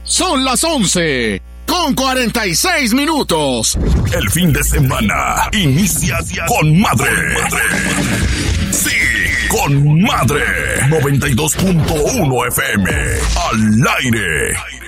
Son las 11:46. El fin de semana inicia con madre. Sí, con madre. 92.1 FM. Al aire.